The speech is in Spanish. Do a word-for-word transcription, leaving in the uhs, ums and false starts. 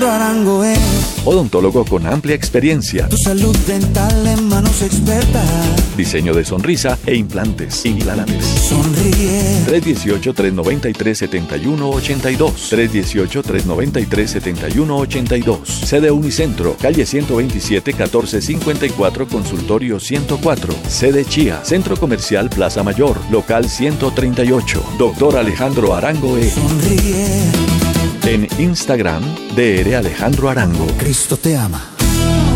Alejandro Arango es odontólogo con amplia experiencia. Tu salud dental en manos expertas. Diseño de sonrisa e implantes. Implantes. Sonríe. tres uno ocho, tres nueve tres, siete uno ocho dos. tres uno ocho, tres nueve tres, siete uno ocho dos. Sede Unicentro, calle ciento veintisiete, catorce cincuenta y cuatro, consultorio ciento cuatro. Sede Chía, Centro Comercial Plaza Mayor, local ciento treinta y ocho. Doctor Alejandro Arango E. Sonríe. En Instagram, D R Alejandro Arango. Cristo te ama.